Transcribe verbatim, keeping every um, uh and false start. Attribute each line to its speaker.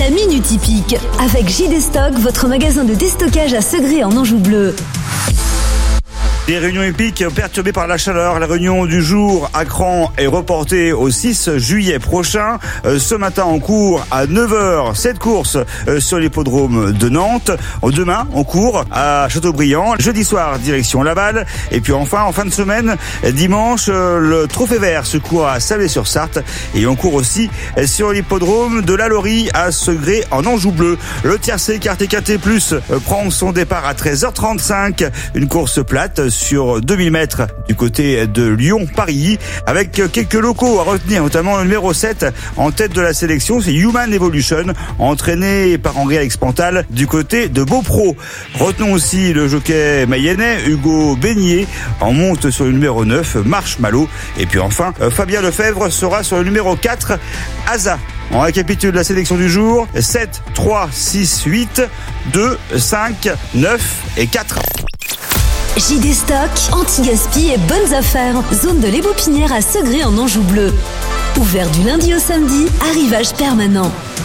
Speaker 1: La Minute Hippique, avec J D Stock, votre magasin de déstockage à Segré en Anjou bleu.
Speaker 2: Des réunions hippiques perturbées par la chaleur. La réunion du jour à Cran est reportée au six juillet prochain. Euh, ce matin, on court à neuf heures. Cette course euh, sur l'hippodrome de Nantes. Demain, on court à Châteaubriand. Jeudi soir, direction Laval. Et puis enfin, en fin de semaine, dimanche, euh, le Trophée Vert se court à Sablé-sur-Sarthe. Et on court aussi sur l'hippodrome de la Laurie à Segré en Anjou bleu. Le tiercé écarté K T plus, euh, prend son départ à treize heures trente-cinq. Une course plate sur deux mille mètres du côté de Lyon-Paris, avec quelques locaux à retenir, notamment le numéro sept en tête de la sélection, c'est Human Evolution, entraîné par Henri-Alex Pantal du côté de Beaupro. Retenons aussi le jockey mayennais Hugo Beignet, en monte sur le numéro neuf, Marshmallow, et puis enfin Fabien Lefebvre sera sur le numéro quatre, Asa. On récapitule la sélection du jour: sept, trois, six, huit, deux, cinq, neuf et quatre.
Speaker 1: J D Stock, anti-gaspi et bonnes affaires. Zone de l'Ébopinière à Segré en Anjou bleu. Ouvert du lundi au samedi, arrivage permanent.